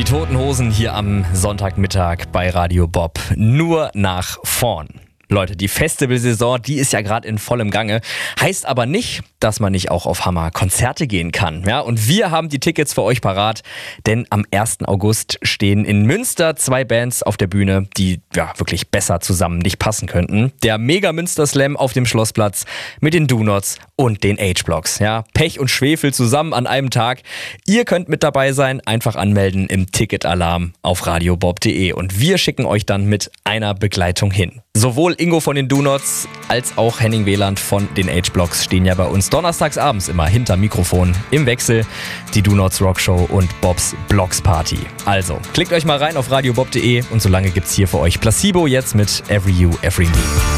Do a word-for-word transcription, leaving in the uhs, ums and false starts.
Toten Hosen hier am Sonntagmittag bei Radio Bob. Nur nach vorn. Leute, die Festivalsaison, die ist ja gerade in vollem Gange. Heißt aber nicht, dass man nicht auch auf Hammer-Konzerte gehen kann. Ja, und wir haben die Tickets für euch parat, denn am ersten August stehen in Münster zwei Bands auf der Bühne, die ja wirklich besser zusammen nicht passen könnten. Der Mega Münster Slam auf dem Schlossplatz mit den Do-Nots und den H-Blocks. Ja, Pech und Schwefel zusammen an einem Tag. Ihr könnt mit dabei sein, einfach anmelden im Ticketalarm auf radiobob punkt de und wir schicken euch dann mit einer Begleitung hin. Sowohl Ingo von den Do-Nots als auch Henning Wieland von den H-Blocks stehen ja bei uns donnerstags abends immer hinterm Mikrofon im Wechsel. Die Do-Nots Rockshow und Bobs Blocks Party. Also, klickt euch mal rein auf radiobob punkt de und solange gibt's hier für euch Placebo jetzt mit Every You, Every Me.